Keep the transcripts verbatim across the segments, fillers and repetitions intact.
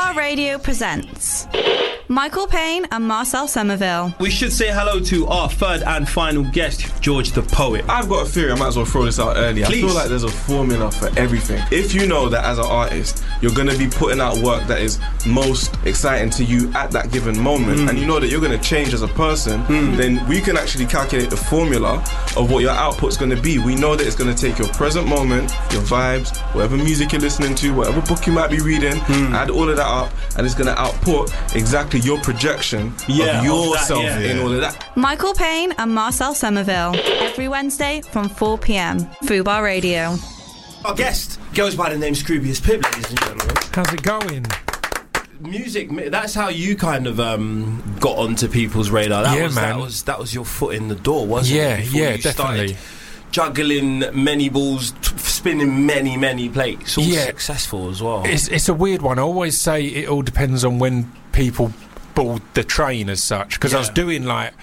Fubar Radio presents Michael Payne and Marcel Somerville. We should say hello to our third and final guest, George the Poet. I've got a theory, I might as well throw this out early. Please. I feel like there's a formula for everything. If you know that as an artist, you're going to be putting out work that is most exciting to you at that given moment, mm. and you know that you're going to change as a person, mm. then we can actually calculate the formula of what your output's going to be. We know that it's going to take your present moment, your vibes, whatever music you're listening to, whatever book you might be reading, mm. add all of that up, and it's going to output exactly your projection yeah, of yourself of that, yeah. in all of that. Michael Payne and Marcel Somerville, every Wednesday from four p.m. Fubar Radio. Our guest goes by the name Scroobius Pip, ladies and gentlemen. How's it going? Music, that's how you kind of um, got onto people's radar. That yeah, was, man. That was, that was your foot in the door, wasn't yeah, it? Before yeah, you definitely. Juggling many balls, t- spinning many, many plates. All yeah. successful as well. It's, it's a weird one. I always say it all depends on when people board the train as such. Because yeah. I was doing like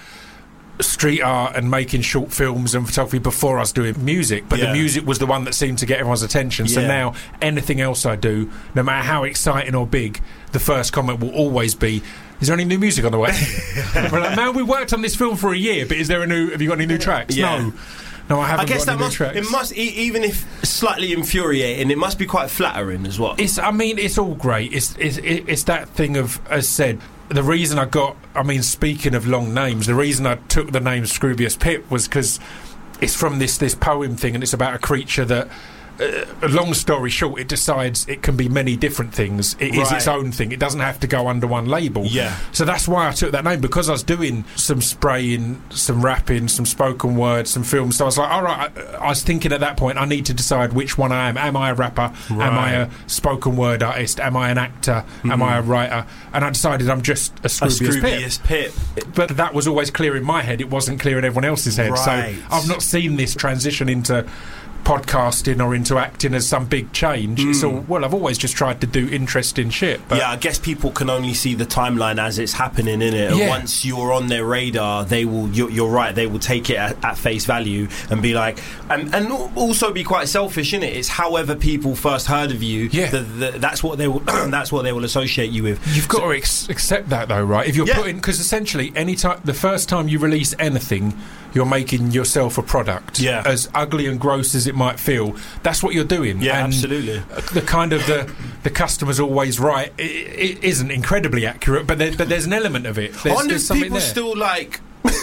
street art and making short films and photography before I was doing music, but yeah. the music was the one that seemed to get everyone's attention. So yeah. now anything else I do, no matter how exciting or big, the first comment will always be, is there any new music on the way? We're like, man, we worked on this film for a year, but is there a new, have you got any new tracks? Yeah. No. No, I haven't I guess got that any must, new tracks. it must, e- even if slightly infuriating, it must be quite flattering as well. It's, I mean, it's all great. It's, it's, it's that thing of, as said, the reason I got, I mean, speaking of long names, the reason I took the name Scroobius Pip was because it's from this, this poem thing, and it's about a creature that, uh, long story short, it decides it can be many different things. It right. is its own thing. It doesn't have to go under one label. Yeah. So that's why I took that name, because I was doing some spraying, some rapping, some spoken word, some films. So I was like, all right, I, I was thinking at that point, I need to decide which one I am. Am I a rapper? Right. Am I a spoken word artist? Am I an actor? Mm-hmm. Am I a writer? And I decided I'm just a Scroobius, a Scroobius Pip. Pip. But that was always clear in my head. It wasn't clear in everyone else's head. Right. So I've not seen this transition into podcasting or into acting as some big change. Mm. It's all, well, I've always just tried to do interesting shit. But yeah, I guess people can only see the timeline as it's happening, innit? And yeah. once you're on their radar, they will. You're, you're right. They will take it at, at face value and be like, and, and also be quite selfish, innit? It's however people first heard of you. Yeah, the, the, that's what they will. That's what they will associate you with. You've got so, to ex- accept that, though, right? If you're yeah. putting, because essentially, any time, the first time you release anything, you're making yourself a product. Yeah. As ugly and gross as it might feel, that's what you're doing. Yeah, and absolutely. The kind of the the customer's always right. It, it isn't incredibly accurate, but there, but there's an element of it. There's, I wonder there's if something people there. still like.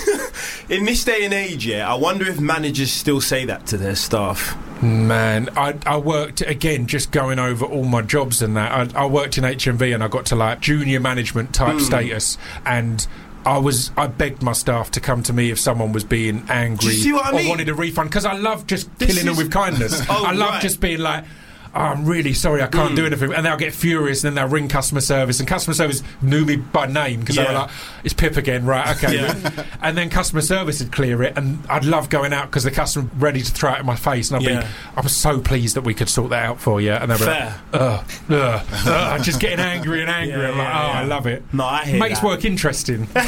In this day and age, yeah, I wonder if managers still say that to their staff. Man, I, I worked, again, just going over all my jobs and that, I, I worked in H M V and I got to like junior management type mm. status, and I was I begged my staff to come to me if someone was being angry I or mean? wanted a refund, because I love just This killing is... them with kindness. oh, I love right. just being like, oh, I'm really sorry, I can't mm. do anything, and they'll get furious, and then they'll ring customer service, and customer service knew me by name because yeah. they were like, it's Pip again, right, okay. Yeah. And then customer service would clear it, and I'd love going out because the customer ready to throw it in my face, and I'd yeah. be I was so pleased that we could sort that out for you, and they'd be Fair. like, ugh, ugh, ugh, just getting angry and angry. Yeah, I'm like, yeah, oh, yeah. I love it. No, I hear Makes that. work interesting. No,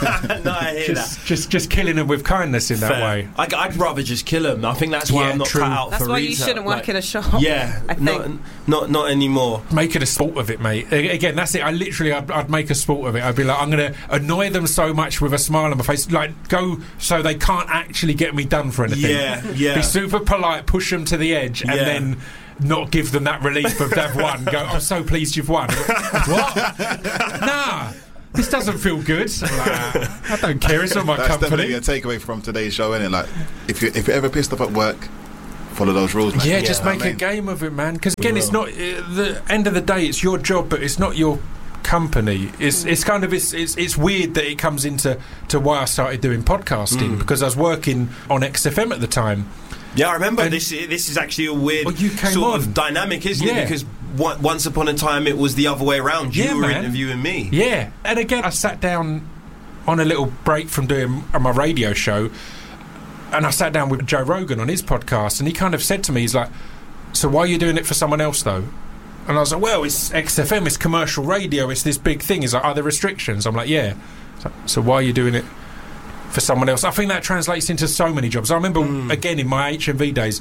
I hear just, that. just, just killing them with kindness in Fair. that way. I, I'd rather just kill them. I think that's why Yeah, I'm not true. cut out That's for why retail. you shouldn't work like, in a shop. Yeah, I think. not, not, not anymore. Make it a sport of it, mate. A- Again, that's it. I literally, I'd, I'd make a sport of it. I'd be like, I'm going to annoy them so much with a smile on my face, like go so they can't actually get me done for anything. Yeah, yeah. Be super polite, push them to the edge, and Yeah. then not give them that relief of they've won. Go, I'm so pleased you've won. What? Nah. This doesn't feel good. Like, I don't care. It's not my That's company. definitely a takeaway from today's show, isn't it? Like, if you if you're ever pissed off at work, follow those rules. Man. Yeah, Yeah, just I make mean, a game of it, man. Because again, We it's will. not uh, the end of the day. It's your job, but it's not your company. It's it's kind of it's it's, it's weird that it comes into to why I started doing podcasting Mm. because I was working on X F M at the time. Yeah, I remember And- this. This is actually a weird Oh, you came sort on. of dynamic, isn't Yeah. it? Because one, once upon a time it was the other way around. You Yeah, were man. interviewing me. Yeah, and again, I sat down on a little break from doing my radio show, and I sat down with Joe Rogan on his podcast, and he kind of said to me, he's like, "So why are you doing it for someone else, though?" And I was like, "Well, it's X F M, it's commercial radio, it's this big thing." He's like, "Are there restrictions?" I'm like, "Yeah." So, so why are you doing it for someone else? I think that translates into so many jobs. I remember, Mm. again, in my H M V days,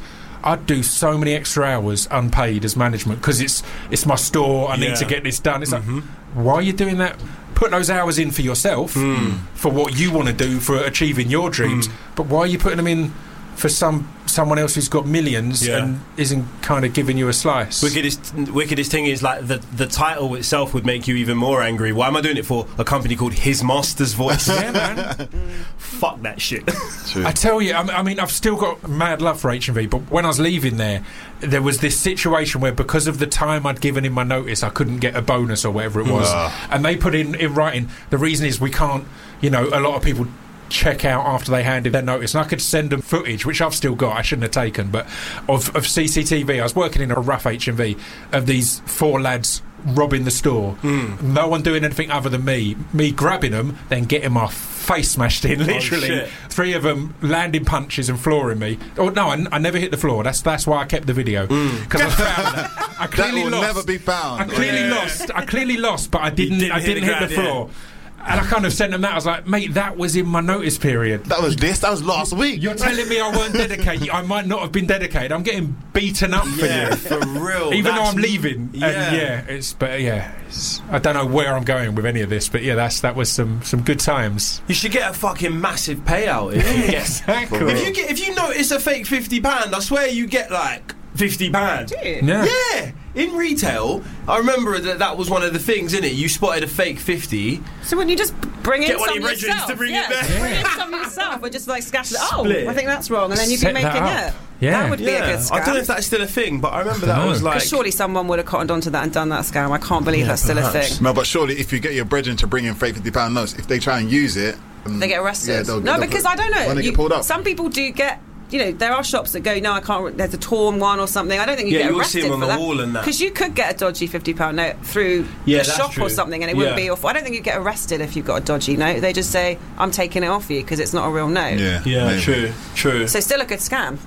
I'd do so many extra hours unpaid as management because it's it's my store. I Yeah. need to get this done. It's Mhm. like, why are you doing that? Put those hours in for yourself, Mm. for what you want to do for achieving your dreams. Mm. But why are you putting them in for some someone else who's got millions Yeah. and isn't kind of giving you a slice? Wickedest, wickedest thing is like the the title itself would make you even more angry. Why am I doing it for a company called His Master's Voice? Yeah, man. Fuck that shit. True. I tell you, I m- I mean, I've still got mad love for H and V, but when I was leaving there, there was this situation where because of the time I'd given in my notice, I couldn't get a bonus or whatever it was. Ah. And they put in, in writing, the reason is we can't, you know, a lot of people check out after they handed their notice, and I could send them footage, which I've still got, I shouldn't have taken, but of, of C C T V. I was working in a rough H and V of these four lads robbing the store. Mm. No one doing anything other than me. Me grabbing them, then getting my face smashed in, literally. shit. Three of them landing punches and flooring me. Oh, no, I, I never hit the floor. That's that's why I kept the video. Because I found that. I That clearly will lost. never be found. I clearly Yeah. lost. I clearly lost, but I didn't. didn't I hit didn't the hit the, ground, floor. And I kind of sent them that. I was like, mate, that was in my notice period. That was this. That was last week. You're telling me I weren't dedicated. I might not have been dedicated. I'm getting beaten up for Yeah, you. for real. Even though That's- I'm leaving, Yeah. and yeah, it's but yeah, it's, I don't know where I'm going with any of this, but yeah, that's that was some some good times. You should get a fucking massive payout if you get. Exactly. If you get, if you notice a fake fifty pound, I swear you get like fifty pound. Yeah. Yeah, in retail, I remember that that was one of the things, innit? You spotted a fake fifty. So when you just bring in Get one of some your brethren yourself, to bring yeah, it there. bring in some yourself, or just like scatter it. Oh, Split. I think that's wrong, and then you Set can make that it. up. Yeah, Yeah. that would be a good scam. I don't know if that's still a thing, but I remember that Dunno. was like. Because surely someone would have cottoned onto that and done that scam. I can't believe Yeah, that's still a perhaps. thing. No, but surely if you get your brethren to bring in fake fifty pound notes, if they try and use it, um, They get arrested. yeah, they'll- no, they'll- because I don't know. When they You- get pulled up. Some people do get. You know, there are shops that go, no, I can't. There's a torn one or something. I don't think you Yeah, get you will arrested see them on for the that. wall and that. Because you could get a dodgy fifty pound note through Yeah, a that's shop true. or something, and it wouldn't Yeah. be off. I don't think you get arrested if you've got a dodgy note. They just say, I'm taking it off you because it's not a real note. Yeah, Yeah, maybe. true, true. So still a good scam.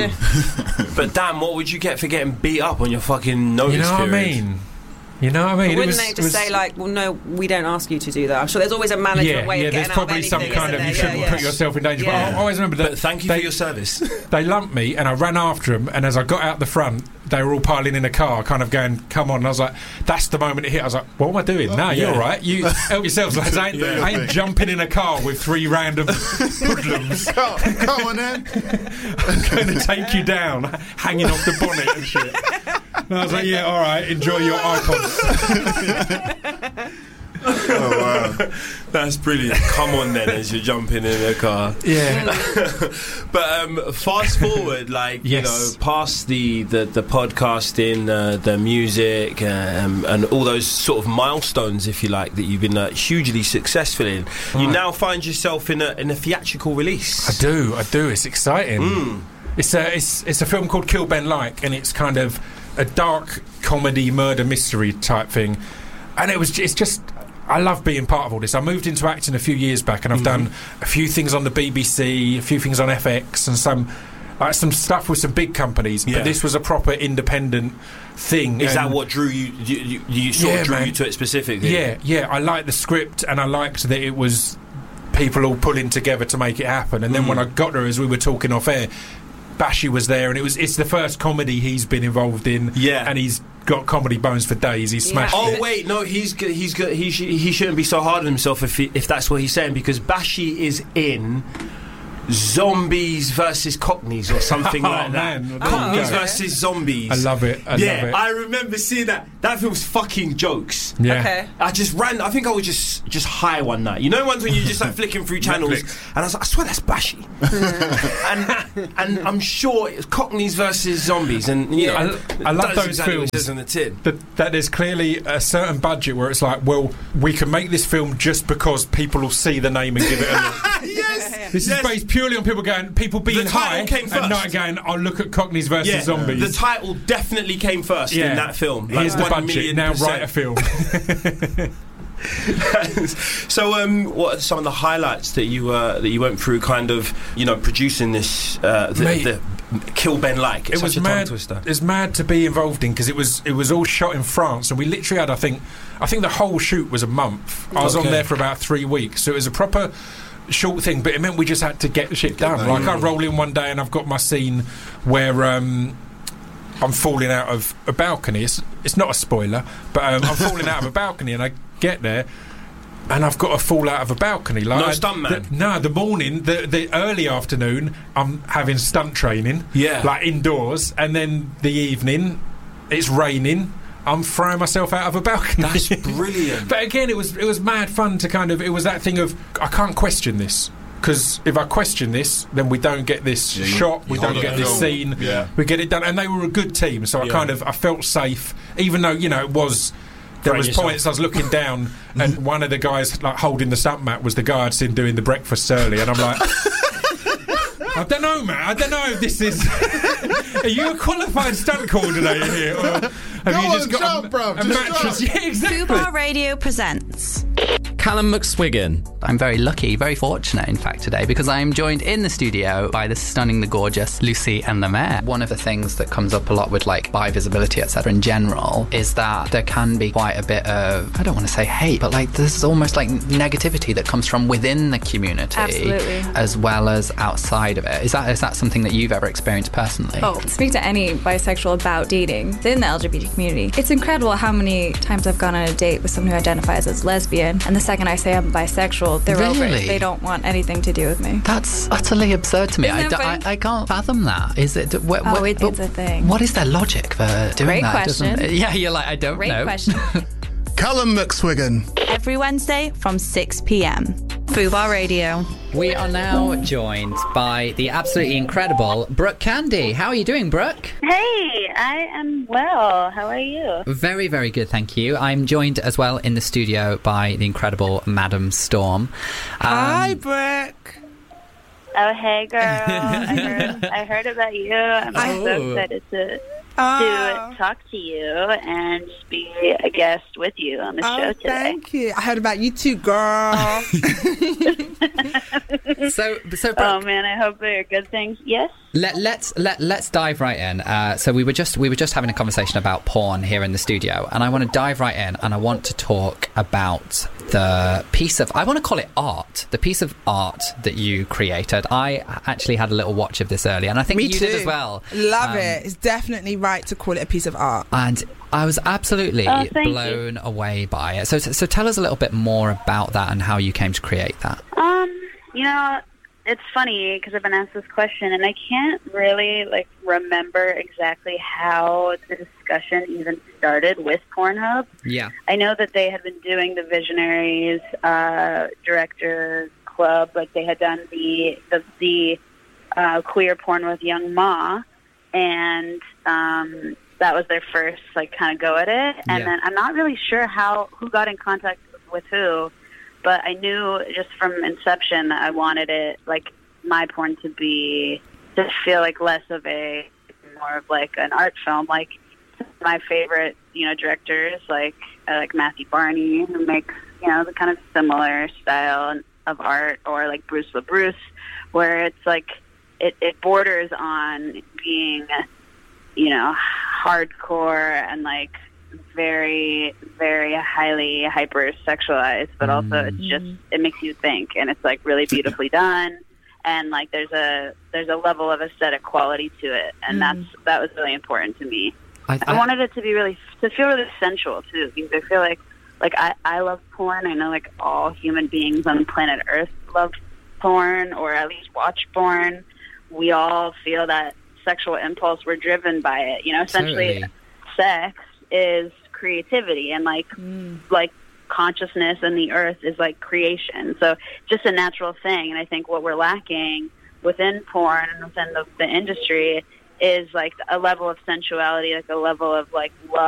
Mm. But damn, what would you get for getting beat up on your fucking notice You know what I period? mean? You know what I mean? But It wouldn't was- they it just was- say like, well, no, we don't ask you to do that? I'm sure there's always a management yeah, way yeah. of There's getting out of probably anything, some kind isn't of there? you shouldn't yeah, put yeah. yourself in danger. Yeah. But I always remember that. But thank you they, for your service. They lumped me, and I ran after them. And as I got out the front, they were all piling in a car, kind of going, "Come on!" And I was like, "That's the moment it hit." I was like, "What am I doing?" No, you're yeah. all right. You help yourselves, lads. I ain't, Yeah. I ain't jumping in a car with three random hoodlums. Come, come on then. I'm going to take you down, hanging off the bonnet and shit. And I was like, "Yeah, all right. Enjoy your iPods." Oh wow. That's brilliant. Come on then, as you're jumping in a car. Yeah. But um, fast forward, like Yes. you know, past the the, the podcasting, uh, the music, um, and all those sort of milestones, if you like, that you've been uh, hugely successful in. You Right. now find yourself in a in a theatrical release. I do, I do. It's exciting. Mm. It's a it's it's a film called Kill Ben Like, and it's kind of a dark comedy murder mystery type thing. And it was it's just I love being part of all this. I moved into acting a few years back, and I've Mm-hmm. done a few things on the B B C, a few things on F X, and some like some stuff with some big companies. Yeah. But this was a proper independent thing. Is that and- what drew you? You, you, you sort Yeah, of drew man. you to it specifically? Yeah, yeah. I liked the script, and I liked that it was people all pulling together to make it happen. And then Mm. when I got there, as we were talking off air, Bashy was there, and it was it's the first comedy he's been involved in. Yeah. and he's got comedy bones for days. He's Yeah. smashed Oh it. wait, no, he's go- he's go- he sh- he shouldn't be so hard on himself if he, if that's what he's saying, because Bashy is in Zombies versus Cockneys or something Oh, like that. man. Cockneys Oh, okay. versus Zombies. I love it. I yeah, love it. I remember seeing that. That film's fucking jokes. yeah. Okay. I just ran. I think I was just just high one night. You know, ones when you just like flicking through channels, Netflix. and I was like, I swear that's Bashy. and and I'm sure it's Cockneys versus Zombies, and you Yeah. know, I- I love that's those exactly what it films. says on the tin. That, that there's clearly a certain budget where it's like, well, we can make this film just because people will see the name and give it a look. Yes, This yes. is based purely on people going, people being The title high came and first. not going, I'll look at Cockneys versus Yeah, Zombies. the title definitely came first in that film. Like Here's the one budget. million Now percent. write a film. So, um, what are some of the highlights that you uh, that you went through, kind of, you know, producing this uh, the, Mate. the Kill Ben Like? It's it was such a tongue mad. twister. It's mad to be involved in because it was it was all shot in France, and we literally had I think I think the whole shoot was a month. I was Okay. on there for about three weeks, so it was a proper short thing, but it meant we just had to get the shit done. Like I roll in one day and I've got my scene where um, I'm falling out of a balcony. It's, it's not a spoiler, but um, I'm falling out of a balcony and I get there and I've got to fall out of a balcony. Like No I- stuntman? the- No, the morning, the, the early afternoon, I'm having stunt training. Yeah. Like indoors, and then the evening, it's raining. I'm throwing myself out of a balcony. That's brilliant. But again, it was it was mad fun to kind of. It was that thing of I can't question this because if I question this, then we don't get this Yeah, you- shot. We you don't hold get it this down. scene. Yeah. We get it done, and they were a good team. So I Yeah. kind of I felt safe, even though you know it was. There Throw was yourself. points I was looking down, and one of the guys like holding the stunt mat was the guy I'd seen doing the breakfast early, and I'm like. I don't know, man. I don't know if this is. Are you a qualified stunt coordinator here, or have Go you on, just got jump, a, bruv, a just mattress? jump. Yeah, exactly. Fubar Radio presents Callum McSwiggan. I'm very lucky, very fortunate, in fact, today, because I am joined in the studio by the stunning, the gorgeous Lucy and Lemaire. One of the things that comes up a lot with like bi visibility, et cetera, in general, is that there can be quite a bit of, I don't want to say hate, but like there's almost like negativity that comes from within the community, Absolutely. as well as outside of it. Is that is that something that you've ever experienced personally? Oh, speak to any bisexual about dating within the L G B T community. It's incredible how many times I've gone on a date with someone who identifies as lesbian, and the second I say I'm bisexual, they're over Really? it. They don't want anything to do with me. That's utterly absurd to me. Isn't I, that d- funny? I, I can't fathom that. Is it? Wh- Oh, wh- it- but it's a thing. What is their logic for doing Great that? It doesn't- question. Yeah, you're like, I don't Great know. question. Callum McSwiggan. every Wednesday from six p.m. Fubar Radio. We are now joined by the absolutely incredible Brooke Candy. How are you doing, Brooke? Hey, I am well. How are you? Very, very good, thank you. I'm joined as well in the studio by the incredible Madam Storm. Um, Brooke. Oh, hey, girl. I heard, I heard about you. I'm Oh. so excited to Oh. to talk to you and just be a guest with you on the show today. Thank you. I heard about you too, girl. so, so Brooke, Oh man, I hope they're good things. Yes. Let, let's let let's dive right in. Uh, so we were just we were just having a conversation about porn here in the studio, and I want to dive right in, and I want to talk about the piece of I want to call it art, the piece of art that you created. I actually had a little watch of this earlier, and I think Me you too. did as well. Love Um, it. It's definitely right to call it a piece of art. And I was absolutely Oh, thank you. blown away by it. So, so tell us a little bit more about that and how you came to create that. Um, you know, it's funny because I've been asked this question, and I can't really like remember exactly how the discussion even started with Pornhub. Yeah. I know that they had been doing the Visionaries uh, Director Club, like they had done the the, the uh, queer porn with Young Ma, and um, that was their first like kind of go at it. And Yeah. then I'm not really sure how who got in contact with who, but I knew just from inception that I wanted it like my porn to be to feel like less of a more of like an art film. Like my favorite, you know, directors like uh, like Matthew Barney, who makes you know the kind of similar style of art, or like Bruce LaBruce, where it's like it, it borders on being, you know, hardcore and like very, very highly hyper sexualized, but also it's just it makes you think, and it's like really beautifully done, and like there's a there's a level of aesthetic quality to it, and that's that was really important to me. I, I wanted it to be really to feel really sensual too, because I feel like like I I love porn. I know like all human beings on planet Earth love porn, or at least watch porn. We all feel that sexual impulse. We're driven by it. You know, essentially, Totally. sex is creativity, and like like consciousness and the earth is like creation. So just a natural thing. And I think what we're lacking within porn and within the, the industry is like a level of sensuality, like a level of like love.